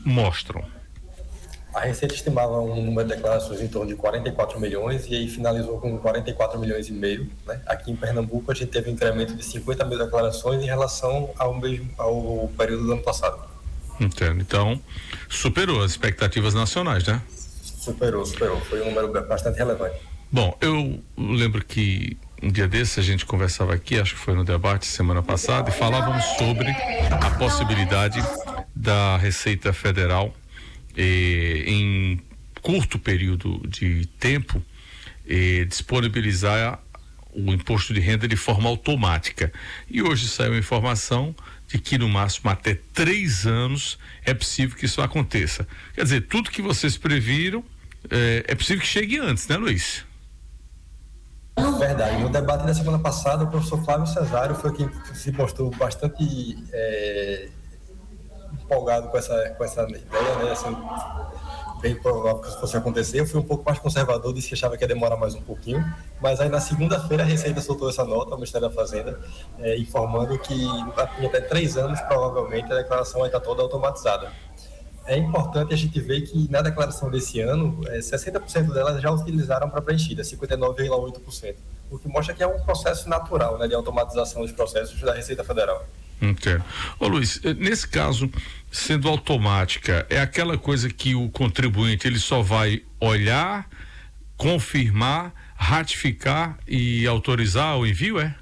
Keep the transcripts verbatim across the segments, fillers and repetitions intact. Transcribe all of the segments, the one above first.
mostram? A Receita estimava um número de declarações em torno de quarenta e quatro milhões e aí finalizou com quarenta e quatro milhões e meio, né? Aqui em Pernambuco a gente teve um incremento de cinquenta mil declarações em relação ao mesmo ao período do ano passado. Entendo. Então, superou as expectativas nacionais, né? Superou, superou. Foi um número bastante relevante. Bom, eu lembro que um dia desse a gente conversava aqui, acho que foi no debate semana passada, e falávamos sobre a possibilidade da Receita Federal eh, em curto período de tempo eh, disponibilizar o imposto de renda de forma automática. E hoje saiu a informação de que no máximo até três anos é possível que isso aconteça. Quer dizer, tudo que vocês previram é, é possível que chegue antes, né, Luiz? Verdade. No debate da semana passada, o professor Flávio Cesário foi quem se mostrou bastante é, empolgado com essa, com essa ideia, né? Assim, bem provável que isso fosse acontecer. Eu fui um pouco mais conservador, disse que achava que ia demorar mais um pouquinho, mas aí na segunda-feira a Receita soltou essa nota ao Ministério da Fazenda, é, informando que em até três anos provavelmente a declaração vai estar toda automatizada. É importante a gente ver que na declaração desse ano, é, sessenta por cento delas já utilizaram para preenchida, cinquenta e nove vírgula oito por cento, o que mostra que é um processo natural, né, de automatização dos processos da Receita Federal. Entendo. Ô Luiz, nesse caso, sendo automática, é aquela coisa que o contribuinte ele só vai olhar, confirmar, ratificar e autorizar o envio, é?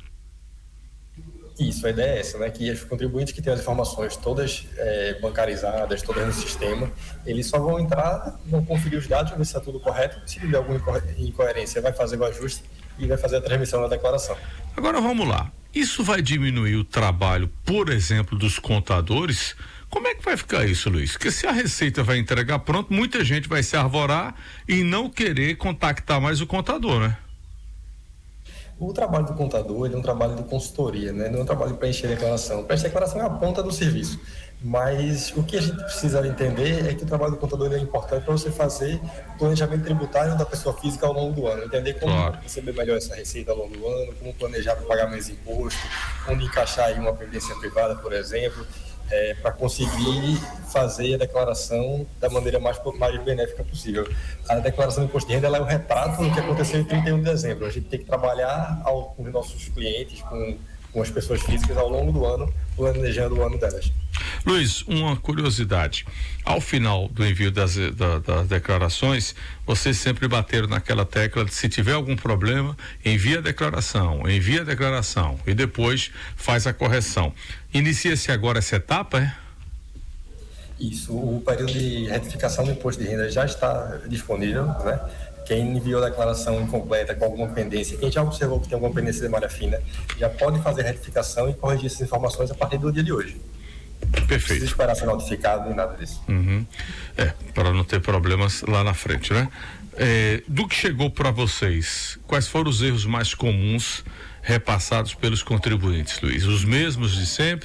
Isso, a ideia é essa, né? Que os contribuintes que têm as informações todas é, bancarizadas, todas no sistema, eles só vão entrar, vão conferir os dados, ver se está tudo correto, se tiver alguma incoerência, vai fazer o ajuste e vai fazer a transmissão da declaração. Agora vamos lá, isso vai diminuir o trabalho, por exemplo, dos contadores? Como é que vai ficar isso, Luiz? Porque se a Receita vai entregar pronto, muita gente vai se arvorar e não querer contactar mais o contador, né? O trabalho do contador ele é um trabalho de consultoria, né? Não é um trabalho de preencher declaração. Preencher declaração é a ponta do serviço. Mas o que a gente precisa entender é que o trabalho do contador é importante para você fazer o planejamento tributário da pessoa física ao longo do ano. Entender como claro. receber melhor essa receita ao longo do ano, como planejar para pagar mais imposto, onde encaixar aí uma previdência privada, por exemplo, é, para conseguir fazer a declaração da maneira mais, mais benéfica possível. A declaração de imposto de renda ela é um retrato do que aconteceu em trinta e um de dezembro. A gente tem que trabalhar ao, com os nossos clientes, com, com as pessoas físicas ao longo do ano, planejando o ano delas. Luiz, uma curiosidade, ao final do envio das, da, das declarações, vocês sempre bateram naquela tecla de se tiver algum problema, envia a declaração, envia a declaração e depois faz a correção. Inicia-se agora essa etapa, é? Isso, o período de retificação do imposto de renda já está disponível, né? Quem enviou a declaração incompleta com alguma pendência, quem já observou que tem alguma pendência de malha fina, já pode fazer retificação e corrigir essas informações a partir do dia de hoje. Perfeito. Não precisa esperar ser notificado nem nada disso. Uhum. É, para não ter problemas lá na frente, né? É, do que chegou para vocês, quais foram os erros mais comuns repassados pelos contribuintes, Luiz? Os mesmos de sempre?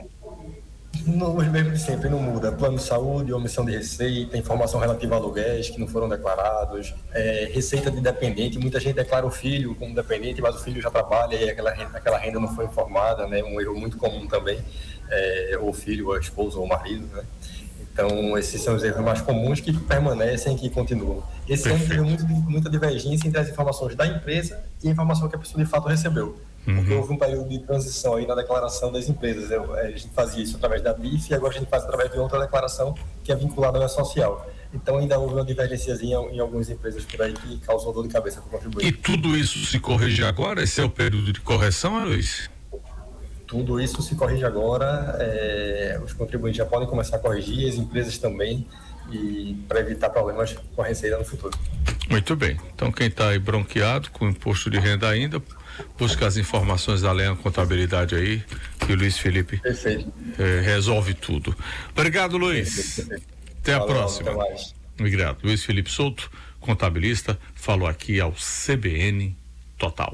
Não, os mesmos de sempre, não muda. Plano de saúde, omissão de receita, informação relativa a aluguéis que não foram declarados, é, receita de dependente. Muita gente declara o filho como dependente, mas o filho já trabalha e aquela renda, aquela renda não foi informada, né? Um erro muito comum também, é, ou filho, ou esposa, ou marido, né? Então, esses são os erros mais comuns que permanecem e que continuam. Esse ano teve muito, muita divergência entre as informações da empresa e a informação que a pessoa de fato recebeu. Uhum. Porque houve um período de transição aí na declaração das empresas. Eu, a gente fazia isso através da B I F e agora a gente faz através de outra declaração que é vinculada à social. Então ainda houve uma divergênciazinha em algumas empresas por aí que causou dor de cabeça para o contribuinte. E tudo isso se corrige agora? Esse é o período de correção, Luiz? Tudo isso se corrige agora, é, os contribuintes já podem começar a corrigir, as empresas também, e para evitar problemas com a receita no futuro. Muito bem, então quem está aí bronqueado com o imposto de renda ainda, busca as informações da Leão Contabilidade aí, que o Luiz Felipe Perfeito. Eh, resolve tudo. Obrigado, Luiz. Perfeito, perfeito. Até Valeu, a próxima. Até mais. Obrigado. Luiz Felipe Souto, contabilista, falou aqui ao C B N Total.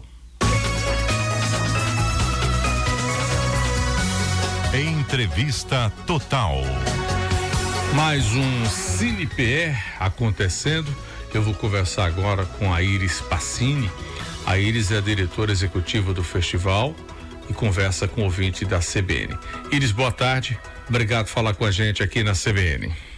Entrevista Total. Mais um Cine P E acontecendo. Eu vou conversar agora com a Iris Passini. A Iris é a diretora executiva do festival e conversa com o ouvinte da C B N. Iris, boa tarde. Obrigado por falar com a gente aqui na C B N.